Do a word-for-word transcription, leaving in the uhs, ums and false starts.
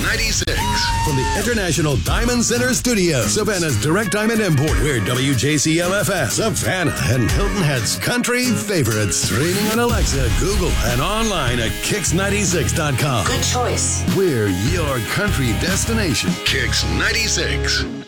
ninety-six. From the International Diamond Center Studio, Savannah's Direct Diamond Import, we're W J C L F S, Savannah and Hilton Head's country favorites. Streaming on Alexa, Google, and online at kicks ninety-six dot com. Good choice. We're your country destination. Kicks ninety-six.